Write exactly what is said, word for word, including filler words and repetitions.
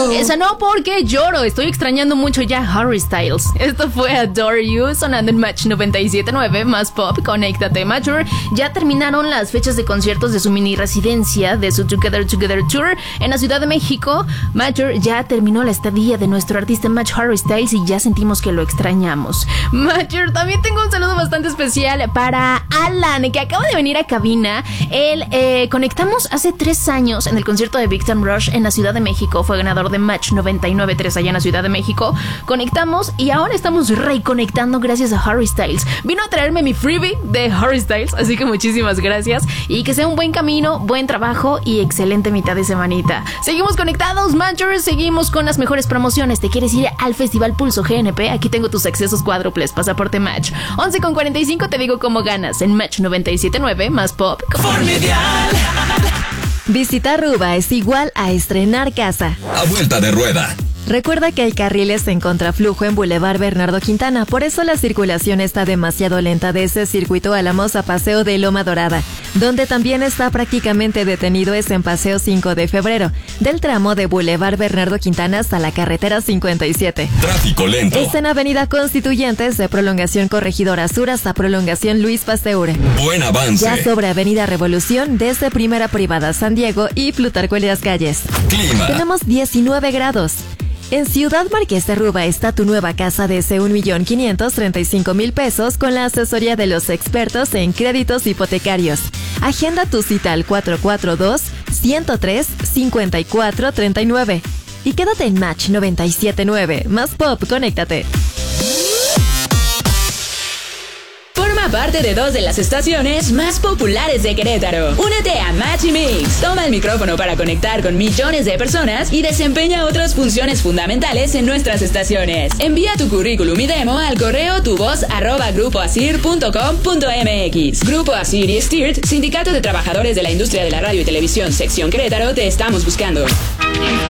Esa no, porque lloro. Estoy extrañando mucho ya Harry Styles. Esto fue Adore You, sonando en Match noventa y siete punto nueve, más pop. Conéctate. Major ya terminaron las fechas de conciertos de su mini residencia de su Together Together Tour en la Ciudad de México. Major ya terminó la estadía de nuestro artista Match Harry Styles y ya sentimos que lo extrañamos. Major, también tengo un saludo bastante especial para Alan, que acaba de venir a cabina. Él eh, conectamos hace tres años en el concierto de Big Time Rush en la Ciudad de México. Fue ganador de Match noventa y nueve punto tres allá en la Ciudad de México. Conectamos y ahora estamos reconectando gracias a Harry Styles. Vino a traerme mi freebie de Harry Styles, así que muchísimas gracias. Y que sea un buen camino, buen trabajo y excelente mitad de semanita. Seguimos conectados, Major. Seguimos con las mejores promociones. ¿Te quieres ir al Festival Pulso G N P? Aquí tengo tus accesos cuádruples, pasaporte Match. once con cuarenta y cinco te digo cómo ganas en Match noventa y siete punto nueve, más pop. Formidable. Visitar Ruba es igual a estrenar casa. A vuelta de rueda. Recuerda que hay carriles en contraflujo en Boulevard Bernardo Quintana, por eso la circulación está demasiado lenta de ese circuito Álamos a Paseo de Loma Dorada. Donde también está prácticamente detenido es en Paseo cinco de febrero, del tramo de Boulevard Bernardo Quintana hasta la carretera cincuenta y siete. Tráfico lento. Es en Avenida Constituyentes de Prolongación Corregidora Sur hasta Prolongación Luis Pasteur. Buen avance. Ya sobre Avenida Revolución desde Primera Privada San Diego y Plutarco Elías Calles. Clima. Tenemos diecinueve grados. En Ciudad Marqués de Ruba está tu nueva casa desde un millón quinientos treinta y cinco mil pesos con la asesoría de los expertos en créditos hipotecarios. Agenda tu cita al cuatro cuatro dos, uno cero tres, cinco cuatro tres nueve. Y quédate en Match noventa y siete punto nueve. Más pop, conéctate. Forma parte de dos de las estaciones más populares de Querétaro. Únete a Match y Mix. Toma el micrófono para conectar con millones de personas y desempeña otras funciones fundamentales en nuestras estaciones. Envía tu currículum y demo al correo tuvoz arroba grupo asir punto com punto mx. Grupo Asir y S T I R T, Sindicato de Trabajadores de la Industria de la Radio y Televisión, Sección Querétaro, te estamos buscando.